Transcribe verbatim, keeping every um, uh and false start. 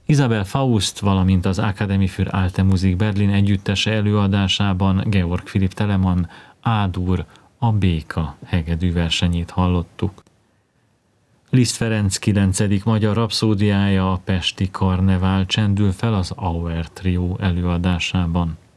Isabel Faust, valamint az Akademie für Alte Musik Berlin együttese előadásában Georg Philipp Telemann A-dur, a Béka hegedű versenyét hallottuk. Liszt Ferenc kilencedik magyar rapszódiája, a Pesti Karnevál csendül fel az Auer Trió előadásában.